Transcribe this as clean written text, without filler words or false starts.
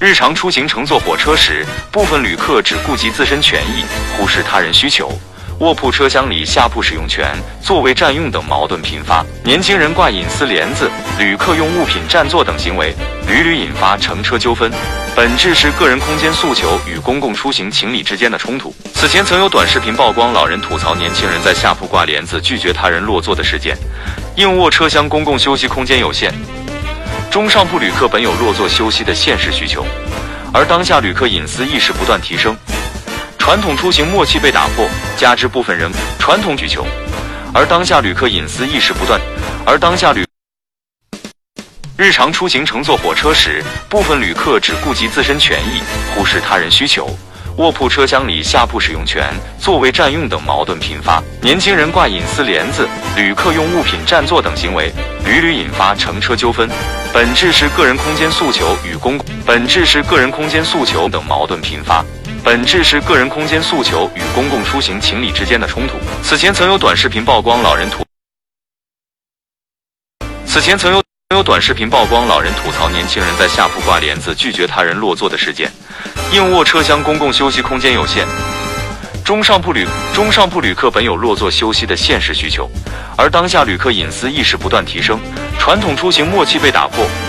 日常出行乘坐火车时，部分旅客只顾及自身权益，忽视他人需求。卧铺车厢里下铺使用权、座位占用等矛盾频发，年轻人挂隐私帘子、旅客用物品占座等行为，屡屡引发乘车纠纷，本质是个人空间诉求与公共出行情理之间的冲突。此前曾有短视频曝光老人吐槽年轻人在下铺挂帘子拒绝他人落座的事件。硬卧车厢公共休息空间有限，中上铺旅客本有落座休息的现实需求，而当下旅客隐私意识不断提升，传统出行默契被打破，加之部分人传统需求，而当下旅客隐私意识不断，日常出行乘坐火车时，部分旅客只顾及自身权益，忽视他人需求。卧铺车厢里下铺使用权、座位占用等矛盾频发，年轻人挂隐私帘子、旅客用物品占座等行为，屡屡引发乘车纠纷，本质是个人空间诉求等矛盾频发。本质是个人空间诉求与公共出行情理之间的冲突。此前曾有短视频曝光老人吐槽年轻人在下铺挂帘子拒绝他人落座的事件。硬卧车厢公共休息空间有限，中上铺旅客本有落座休息的现实需求，而当下旅客隐私意识不断提升，传统出行默契被打破，